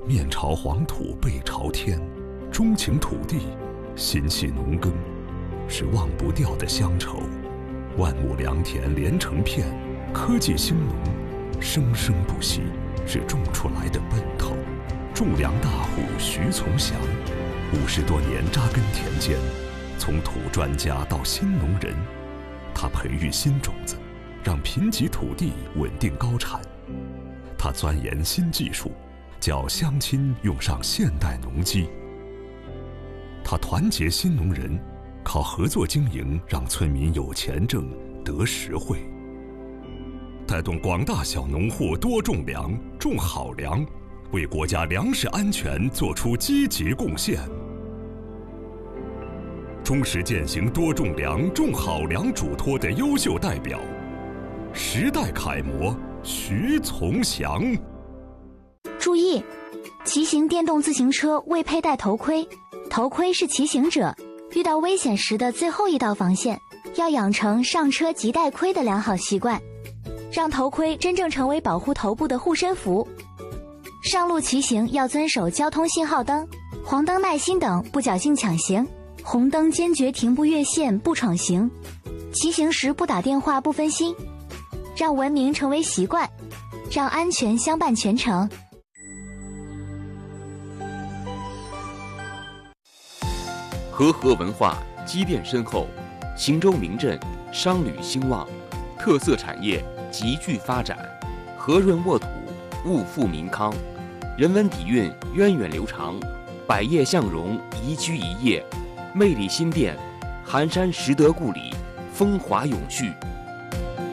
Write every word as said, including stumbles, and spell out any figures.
面朝黄土背朝天，钟情土地，心系农耕，是忘不掉的乡愁。万亩良田连成片，科技兴农，生生不息，是种出来的奔头。种粮大户徐从祥，五十多年扎根田间，从土专家到新农人，他培育新种子，让贫瘠土地稳定高产。他钻研新技术，叫乡亲用上现代农机。他团结新农人，靠合作经营让村民有钱挣得实惠，带动广大小农户多种粮，种好粮，为国家粮食安全做出积极贡献。忠实践行多种粮、种好粮嘱托的优秀代表，时代楷模徐从祥。 注意，骑行电动自行车未佩戴头盔，头盔是骑行者遇到危险时的最后一道防线，要养成上车即戴盔的良好习惯，让头盔真正成为保护头部的护身符。上路骑行要遵守交通信号灯，黄灯耐心等，不侥幸抢行，红灯坚决停不越线不闯行，骑行时不打电话不分心，让文明成为习惯，让安全相伴全程。 和合文化积淀深厚，邢州名镇商旅兴旺，特色产业急剧发展，和润沃土，物富民康，人文底蕴源远流长，百业向荣，宜居宜业，魅力新店，寒山拾得故里，风华永续，